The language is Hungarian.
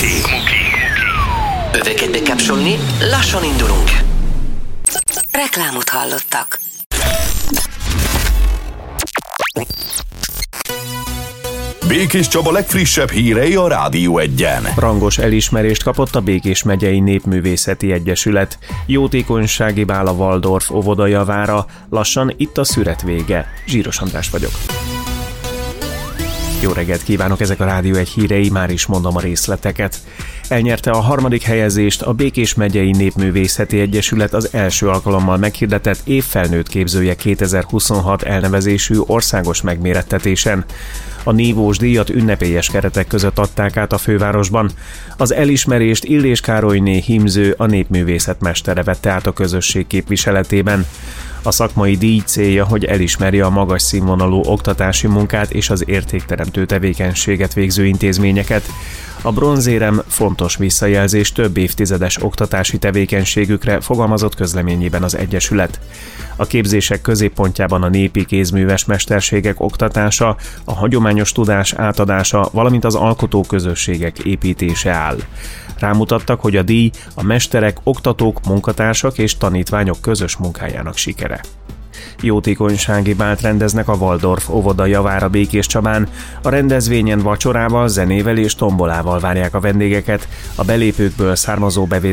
Öveket bekapcsolni, lassan indulunk. Reklámot hallottak. Békés Csaba legfrissebb hírei a Rádió Egyen. Rangos elismerést kapott a Békés megyei Népművészeti Egyesület. Jótékonysági bál a Waldorf óvoda javára, lassan itt a szüret vége. Zsíros András vagyok. Jó reggelt kívánok, ezek a Rádió Egy hírei, már is mondom a részleteket. Elnyerte a 3. helyezést a Békés megyei Népművészeti Egyesület az első alkalommal meghirdetett évfelnőtt képzője 2026 elnevezésű országos megmérettetésen. A nívós díjat ünnepélyes keretek között adták át a fővárosban. Az elismerést Illés Károlyné hímző, a népművészet mestere vette át a közösség képviseletében. A szakmai díj célja, hogy elismerje a magas színvonalú oktatási munkát és az értékteremtő tevékenységet végző intézményeket. A bronzérem fontos visszajelzés több évtizedes oktatási tevékenységükre, fogalmazott közleményében az Egyesület. A képzések középpontjában a népi kézműves mesterségek oktatása, a hagyományos tudás átadása, valamint az alkotó közösségek építése áll. Rámutattak, hogy a díj a mesterek, oktatók, munkatársak és tanítványok közös munkájának sikere. Jótékonysági bált rendeznek a Waldorf óvoda javára Békéscsabán. A rendezvényen vacsorával, zenével és tombolával várják a vendégeket. A belépőkből származó bevétel